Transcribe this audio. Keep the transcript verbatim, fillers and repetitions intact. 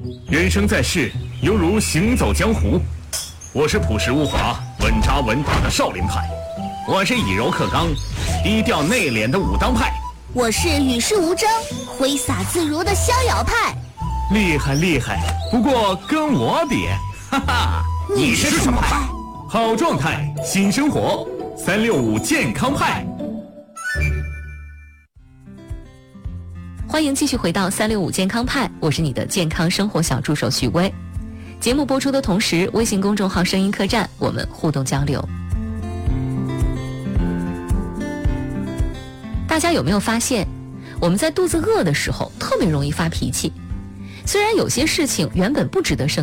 人生在世，犹如行走江湖。我是朴实无华、稳扎稳打的少林派，我是以柔克刚、低调内敛的武当派， 我是与世无争、挥洒自如的逍遥派。 厉害厉害，不过跟我比，哈哈， 你是什么派？ 好状态，新生活，三六五健康派。 欢迎继续回到三六五健康派，我是你的健康生活小助手许巍。节目播出的同时，微信公众号声音客栈我们互动交流。大家有没有发现，我们在肚子饿的时候特别容易发脾气？虽然有些事情原本不值得生